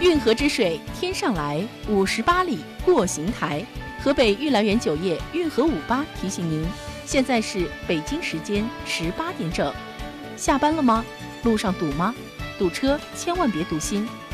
运河之水天上来，58里过邢台。河北玉来园酒业运河58提醒您，现在是北京时间18点整。下班了吗？路上堵吗？堵车千万别堵心。